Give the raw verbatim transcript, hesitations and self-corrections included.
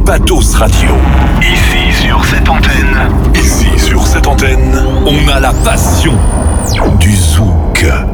Patos Radio. Ici sur cette antenne, ici sur cette antenne, on a la passion du zouk.